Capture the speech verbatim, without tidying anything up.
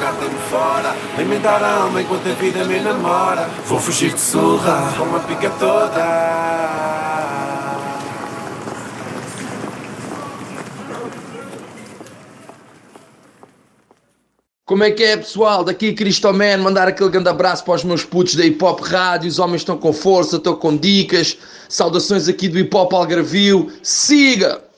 deitar-me fora, alimentar a alma enquanto a vida me namora. Vou fugir de surra, com uma pica toda. Como é que é, pessoal? Daqui Cristoman, mandar aquele grande abraço para os meus putos da Hip Hop Rádio. Os homens estão com força, estão com dicas. Saudações aqui do Hip Hop Algarvio. Siga!